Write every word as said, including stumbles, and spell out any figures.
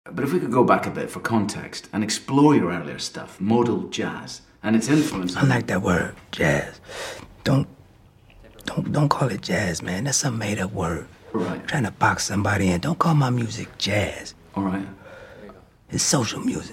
But if we could go back a bit for context and explore your earlier stuff, modal jazz, and its influence. I like that word, jazz. Don't, don't, don't call it jazz, man. That's a made-up word. Right. Trying to box somebody in. Don't call my music jazz. All right. It's social music.